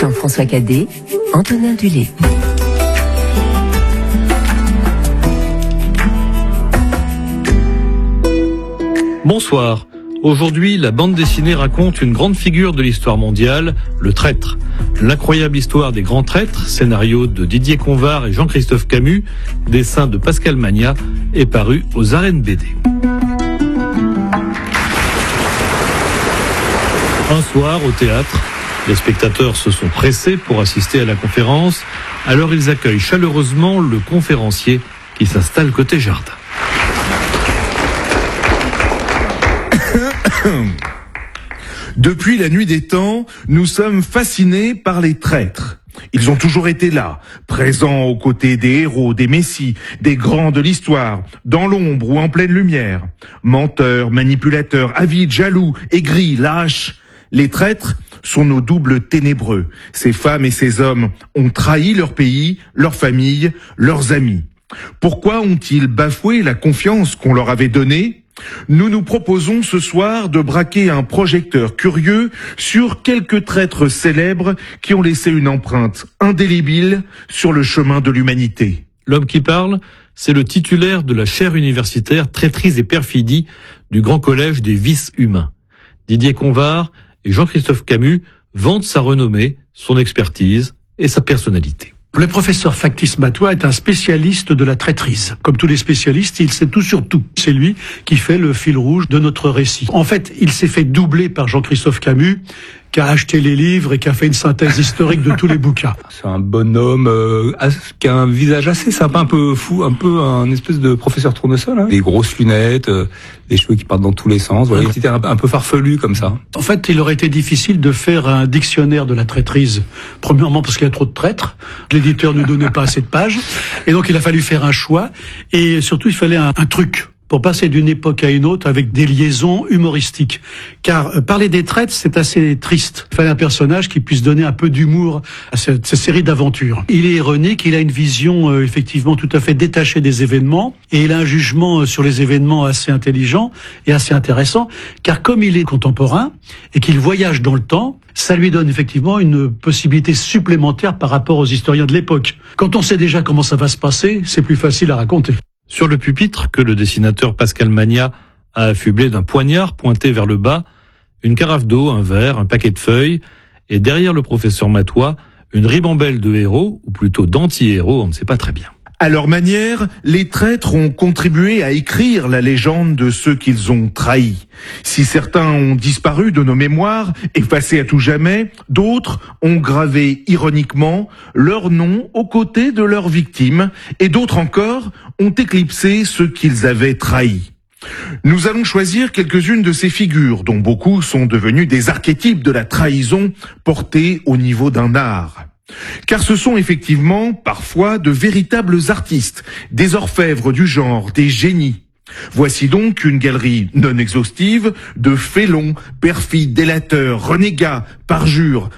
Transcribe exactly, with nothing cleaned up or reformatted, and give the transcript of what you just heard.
Jean-François Cadet, Antonin Dulé. Bonsoir. Aujourd'hui, la bande dessinée raconte une grande figure de l'histoire mondiale, le traître. L'incroyable histoire des grands traîtres, scénario de Didier Convar et Jean-Christophe Camus, dessin de Pascal Magnat, est paru aux Arènes B D. Un soir, au théâtre, les spectateurs se sont pressés pour assister à la conférence, alors ils accueillent chaleureusement le conférencier qui s'installe côté jardin. Depuis la nuit des temps, nous sommes fascinés par les traîtres. Ils ont toujours été là, présents aux côtés des héros, des messies, des grands de l'histoire, dans l'ombre ou en pleine lumière. Menteurs, manipulateurs, avides, jaloux, aigris, lâches. Les traîtres sont nos doubles ténébreux. Ces femmes et ces hommes ont trahi leur pays, leur famille, leurs amis. Pourquoi ont-ils bafoué la confiance qu'on leur avait donnée ? Nous nous proposons ce soir de braquer un projecteur curieux sur quelques traîtres célèbres qui ont laissé une empreinte indélébile sur le chemin de l'humanité. L'homme qui parle, c'est le titulaire de la chaire universitaire Traîtrise et perfidie du Grand Collège des vices humains. Didier Convar et Jean-Christophe Camus vantent sa renommée, son expertise et sa personnalité. Le professeur Factice Matois est un spécialiste de la traîtrise. Comme tous les spécialistes, il sait tout sur tout. C'est lui qui fait le fil rouge de notre récit. En fait, il s'est fait doubler par Jean-Christophe Camus, qui a acheté les livres et qui a fait une synthèse historique de tous les bouquins. C'est un bonhomme euh, qui a un visage assez sympa, un peu fou, un peu un espèce de professeur tournesol. Hein. Des grosses lunettes, euh, des cheveux qui partent dans tous les sens. Voilà, il était un, un peu farfelu comme ça. En fait, il aurait été difficile de faire un dictionnaire de la traîtrise. Premièrement parce qu'il y a trop de traîtres. L'éditeur ne donnait pas assez de pages. Et donc, il a fallu faire un choix. Et surtout, il fallait un, un truc pour passer d'une époque à une autre avec des liaisons humoristiques. Car euh, parler des traîtres, c'est assez triste. Il fallait un personnage qui puisse donner un peu d'humour à cette, cette série d'aventures. Il est ironique, il a une vision euh, effectivement tout à fait détachée des événements, et il a un jugement euh, sur les événements assez intelligent et assez intéressant, car comme il est contemporain et qu'il voyage dans le temps, ça lui donne effectivement une possibilité supplémentaire par rapport aux historiens de l'époque. Quand on sait déjà comment ça va se passer, c'est plus facile à raconter. Sur le pupitre que le dessinateur Pascal Magnat a affublé d'un poignard pointé vers le bas, une carafe d'eau, un verre, un paquet de feuilles, et derrière le professeur Matois, une ribambelle de héros, ou plutôt d'anti-héros, on ne sait pas très bien. À leur manière, les traîtres ont contribué à écrire la légende de ceux qu'ils ont trahis. Si certains ont disparu de nos mémoires, effacés à tout jamais, d'autres ont gravé ironiquement leur nom aux côtés de leurs victimes, et d'autres encore ont éclipsé ceux qu'ils avaient trahis. Nous allons choisir quelques-unes de ces figures, dont beaucoup sont devenues des archétypes de la trahison portés au niveau d'un art. Car ce sont effectivement parfois de véritables artistes, des orfèvres du genre, des génies. Voici donc une galerie non exhaustive de félons, perfides, délateurs, renégats, parjures,